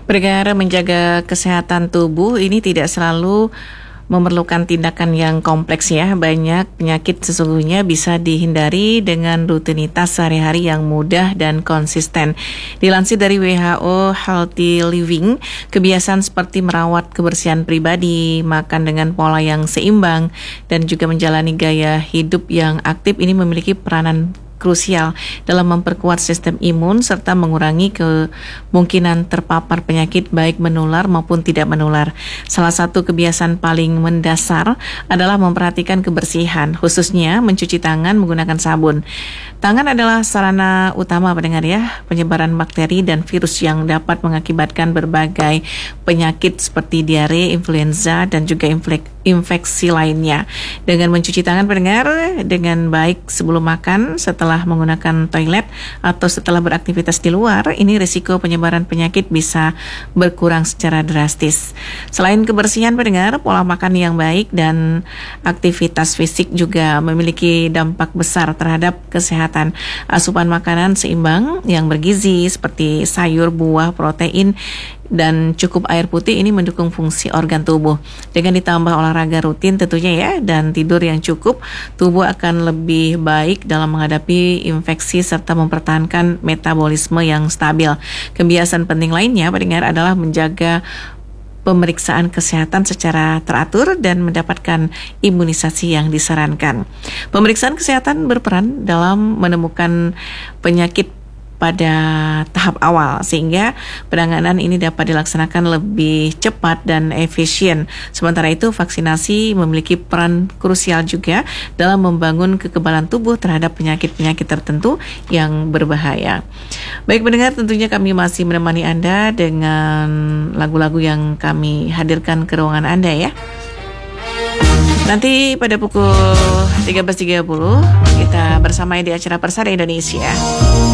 Pendengar, menjaga kesehatan tubuh ini tidak selalu memerlukan tindakan yang kompleks ya. Banyak penyakit sesungguhnya bisa dihindari dengan rutinitas sehari-hari yang mudah dan konsisten. Dilansir dari WHO Healthy Living, kebiasaan seperti merawat kebersihan pribadi, makan dengan pola yang seimbang, dan juga menjalani gaya hidup yang aktif ini memiliki peranan krusial dalam memperkuat sistem imun serta mengurangi kemungkinan terpapar penyakit baik menular maupun tidak menular. Salah satu kebiasaan paling mendasar adalah memperhatikan kebersihan, khususnya mencuci tangan menggunakan sabun. Tangan adalah sarana utama pendengar ya, penyebaran bakteri dan virus yang dapat mengakibatkan berbagai penyakit seperti diare, influenza, dan juga infeksi lainnya. Dengan mencuci tangan pendengar dengan baik sebelum makan, setelah menggunakan toilet, atau setelah beraktivitas di luar, ini risiko penyebaran penyakit bisa berkurang secara drastis. Selain kebersihan pendengar, pola makan yang baik dan aktivitas fisik juga memiliki dampak besar terhadap kesehatan. Asupan makanan seimbang yang bergizi seperti sayur, buah, protein, dan cukup air putih ini mendukung fungsi organ tubuh. Dengan ditambah olahraga rutin tentunya ya, dan tidur yang cukup, tubuh akan lebih baik dalam menghadapi infeksi serta mempertahankan metabolisme yang stabil. Kebiasaan penting lainnya pendengar adalah menjaga pemeriksaan kesehatan secara teratur dan mendapatkan imunisasi yang disarankan. Pemeriksaan kesehatan berperan dalam menemukan penyakit pada tahap awal sehingga penanganan ini dapat dilaksanakan lebih cepat dan efisien. Sementara itu, vaksinasi memiliki peran krusial juga dalam membangun kekebalan tubuh terhadap penyakit-penyakit tertentu yang berbahaya. Baik pendengar, tentunya kami masih menemani Anda dengan lagu-lagu yang kami hadirkan ke ruangan Anda ya. Nanti pada pukul 13.30 kita bersama di acara Persada Indonesia.